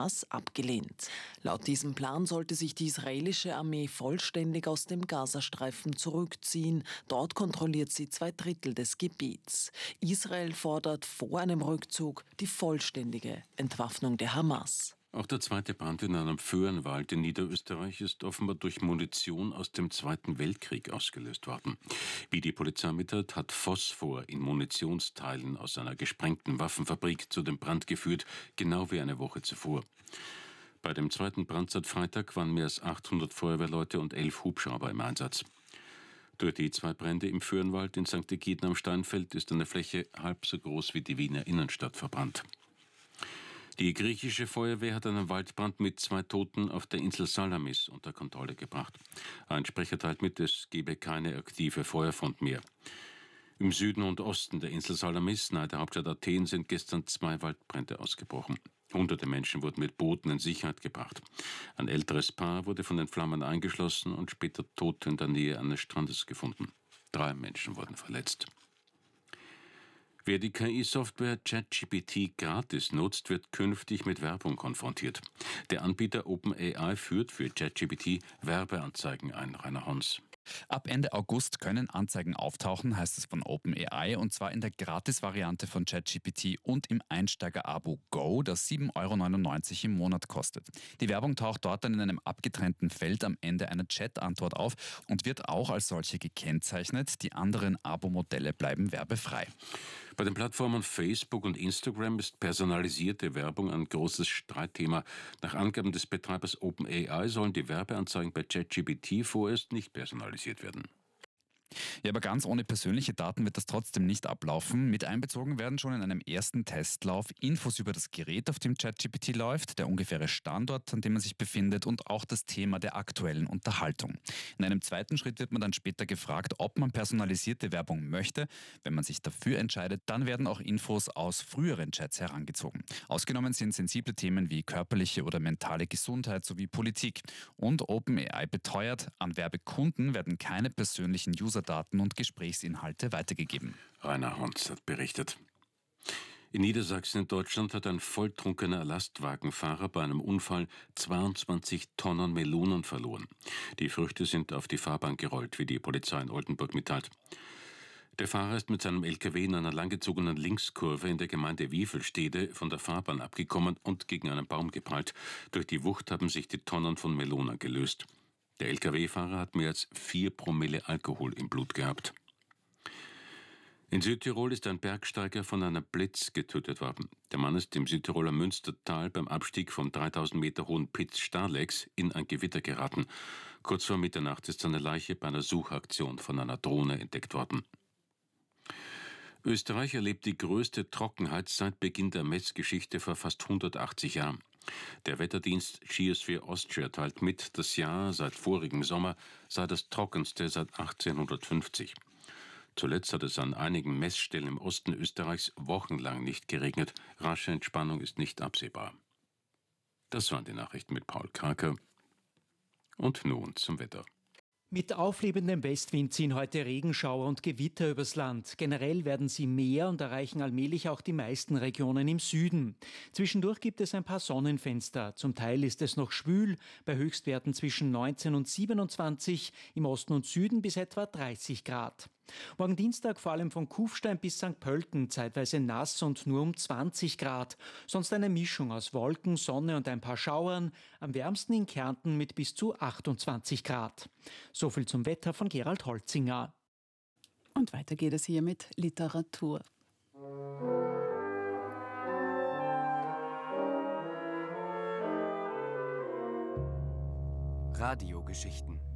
abgelehnt. Laut diesem Plan sollte sich die israelische Armee vollständig aus dem Gazastreifen zurückziehen. Dort kontrolliert sie 2/3 des Gebiets. Israel fordert vor einem Rückzug die vollständige Entwaffnung der Hamas. Auch der zweite Brand in einem Föhrenwald in Niederösterreich ist offenbar durch Munition aus dem Zweiten Weltkrieg ausgelöst worden. Wie die Polizei mitteilt, hat Phosphor in Munitionsteilen aus einer gesprengten Waffenfabrik zu dem Brand geführt, genau wie eine Woche zuvor. Bei dem zweiten Brand seit Freitag waren mehr als 800 Feuerwehrleute und 11 Hubschrauber im Einsatz. Durch die 2 Brände im Föhrenwald in St. Egiden am Steinfeld ist eine Fläche halb so groß wie die Wiener Innenstadt verbrannt. Die griechische Feuerwehr hat einen Waldbrand mit 2 Toten auf der Insel Salamis unter Kontrolle gebracht. Ein Sprecher teilt mit, es gebe keine aktive Feuerfront mehr. Im Süden und Osten der Insel Salamis, nahe der Hauptstadt Athen, sind gestern 2 Waldbrände ausgebrochen. Hunderte Menschen wurden mit Booten in Sicherheit gebracht. Ein älteres Paar wurde von den Flammen eingeschlossen und später tot in der Nähe eines Strandes gefunden. 3 Menschen wurden verletzt. Wer die KI-Software ChatGPT gratis nutzt, wird künftig mit Werbung konfrontiert. Der Anbieter OpenAI führt für ChatGPT Werbeanzeigen ein, Rainer Hons. Ab Ende August können Anzeigen auftauchen, heißt es von OpenAI, und zwar in der Gratis-Variante von ChatGPT und im Einsteiger-Abo Go, das 7,99 € im Monat kostet. Die Werbung taucht dort dann in einem abgetrennten Feld am Ende einer Chat-Antwort auf und wird auch als solche gekennzeichnet. Die anderen Abo-Modelle bleiben werbefrei. Bei den Plattformen Facebook und Instagram ist personalisierte Werbung ein großes Streitthema. Nach Angaben des Betreibers OpenAI sollen die Werbeanzeigen bei ChatGPT vorerst nicht personalisiert werden. Ja, aber ganz ohne persönliche Daten wird das trotzdem nicht ablaufen. Mit einbezogen werden schon in einem ersten Testlauf Infos über das Gerät, auf dem ChatGPT läuft, der ungefähre Standort, an dem man sich befindet und auch das Thema der aktuellen Unterhaltung. In einem zweiten Schritt wird man dann später gefragt, ob man personalisierte Werbung möchte. Wenn man sich dafür entscheidet, dann werden auch Infos aus früheren Chats herangezogen. Ausgenommen sind sensible Themen wie körperliche oder mentale Gesundheit sowie Politik. Und OpenAI beteuert, an Werbekunden werden keine persönlichen Userdaten und Gesprächsinhalte weitergegeben. Rainer Hons hat berichtet. In Niedersachsen in Deutschland hat ein volltrunkener Lastwagenfahrer bei einem Unfall 22 Tonnen Melonen verloren. Die Früchte sind auf die Fahrbahn gerollt, wie die Polizei in Oldenburg mitteilt. Der Fahrer ist mit seinem LKW in einer langgezogenen Linkskurve in der Gemeinde Wiefelstede von der Fahrbahn abgekommen und gegen einen Baum geprallt. Durch die Wucht haben sich die Tonnen von Melonen gelöst. Der LKW-Fahrer hat mehr als 4 Promille Alkohol im Blut gehabt. In Südtirol ist ein Bergsteiger von einem Blitz getötet worden. Der Mann ist im Südtiroler Münstertal beim Abstieg vom 3000 Meter hohen Piz Starlex in ein Gewitter geraten. Kurz vor Mitternacht ist seine Leiche bei einer Suchaktion von einer Drohne entdeckt worden. Österreich erlebt die größte Trockenheit seit Beginn der Messgeschichte vor fast 180 Jahren. Der Wetterdienst Geosphere Austria teilt mit, das Jahr seit vorigem Sommer sei das trockenste seit 1850. Zuletzt hat es an einigen Messstellen im Osten Österreichs wochenlang nicht geregnet. Rasche Entspannung ist nicht absehbar. Das waren die Nachrichten mit Paul Kraker. Und nun zum Wetter. Mit auflebendem Westwind ziehen heute Regenschauer und Gewitter übers Land. Generell werden sie mehr und erreichen allmählich auch die meisten Regionen im Süden. Zwischendurch gibt es ein paar Sonnenfenster. Zum Teil ist es noch schwül, bei Höchstwerten zwischen 19 und 27, im Osten und Süden bis etwa 30 Grad. Morgen Dienstag vor allem von Kufstein bis St. Pölten zeitweise nass und nur um 20 Grad. Sonst eine Mischung aus Wolken, Sonne und ein paar Schauern. Am wärmsten in Kärnten mit bis zu 28 Grad. So viel zum Wetter von Gerald Holzinger. Und weiter geht es hier mit Literatur. Radiogeschichten.